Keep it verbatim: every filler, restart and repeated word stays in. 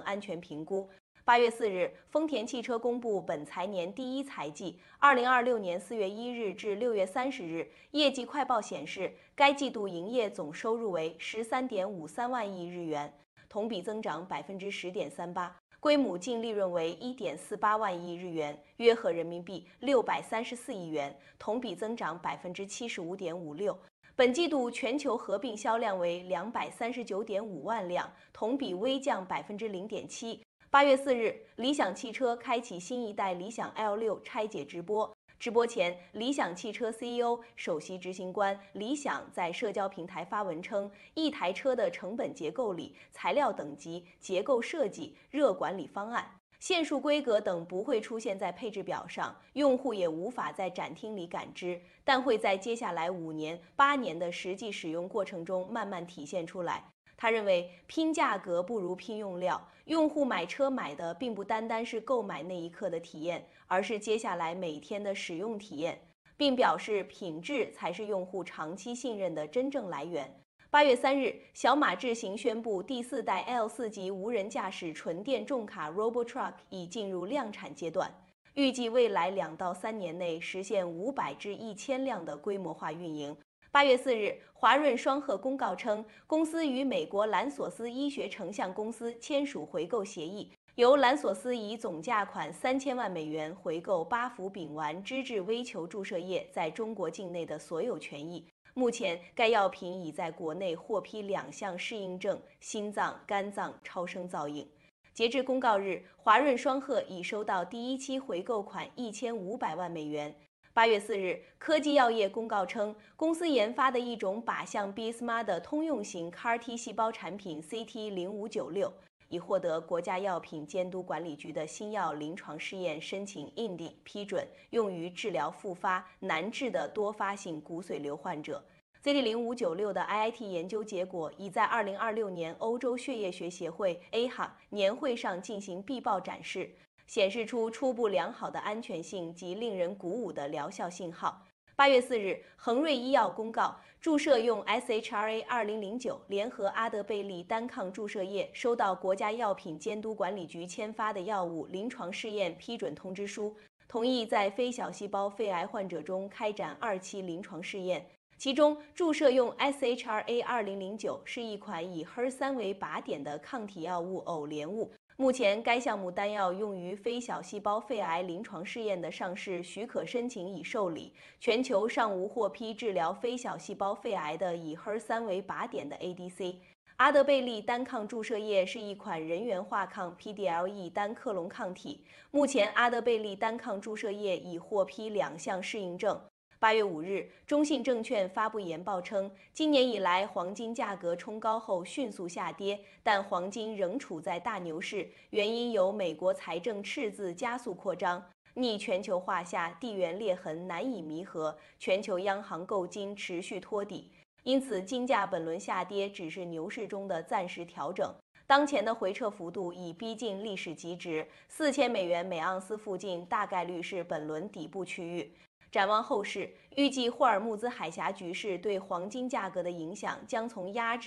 安全评估。八月四日，丰田汽车公布本财年第一财季，二零二六年四月一日至六月三十日业绩快报显示，该季度营业总收入为十三点五三万亿日元，同比增长百分之十点三八，规模净利润为一点四八万亿日元，约合人民币六百三十四亿元，同比增长百分之七十五点五六。本季度全球合并销量为两百三十九点五万辆，同比微降百分之零点七。八月四日，理想汽车开启新一代理想 L 六拆解直播。直播前，理想汽车 C E O、首席执行官李想在社交平台发文称，一台车的成本结构里、材料等级、结构设计、热管理方案、线束规格等不会出现在配置表上，用户也无法在展厅里感知，但会在接下来五年、八年的实际使用过程中慢慢体现出来。他认为，拼价格不如拼用料，用户买车买的并不单单是购买那一刻的体验，而是接下来每天的使用体验，并表示品质才是用户长期信任的真正来源。八月三日，小马智行宣布，第四代 L 四 级无人驾驶纯电重卡 Robotruck 已进入量产阶段，预计未来两到三年内实现五百至一千辆的规模化运营。八月四日，华润双鹤公告称，公司与美国兰索斯医学成像公司签署回购协议，由兰索斯以总价款三千万美元回购八氟丙烷脂质微球注射液在中国境内的所有权益。目前，该药品已在国内获批两项适应症：心脏、肝脏超声造影。截至公告日，华润双鹤已收到第一期回购款一千五百万美元。八月四日，科技药业公告称，公司研发的一种靶向 B S M A 的通用型 C A R T 细胞产品 C T 零五九六已获得国家药品监督管理局的新药临床试验申请 I N D 批准，用于治疗复发难治的多发性骨髓瘤患者。C T 零五九六的 I I T 研究结果已在二零二六年欧洲血液学协会 A H A 年会上进行必报展示，显示出初步良好的安全性及令人鼓舞的疗效信号。八月四日，恒瑞医药公告，注射用 S H R A 二零零九联合阿德贝利单抗注射液收到国家药品监督管理局签发的药物临床试验批准通知书，同意在非小细胞肺癌患者中开展二期临床试验。其中，注射用 S H R A 二零零九是一款以 H E R 三 为靶点的抗体药物偶联物。目前，该项目单药用于非小细胞肺癌临床试验的上市许可申请已受理，全球尚无获批治疗非小细胞肺癌的以 H E R 三 为靶点的 A D C。阿德贝利单抗注射液是一款人源化抗 P D L E 单克隆抗体，目前阿德贝利单抗注射液已获批两项适应症。八月五日，中信证券发布研报称，今年以来黄金价格冲高后迅速下跌，但黄金仍处在大牛市，原因有美国财政赤字加速扩张，逆全球化下地缘裂痕难以弥合，全球央行购金持续托底，因此金价本轮下跌只是牛市中的暂时调整。当前的回撤幅度已逼近历史极值，四千美元每盎司附近大概率是本轮底部区域。展望后市，预计霍尔木兹海峡局势对黄金价格的影响将从压制